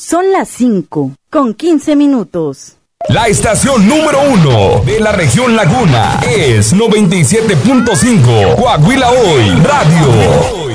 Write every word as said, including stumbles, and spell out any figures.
Son las cinco con quince minutos. La estación número uno de la región Laguna es noventa y siete punto cinco Coahuila Hoy Radio.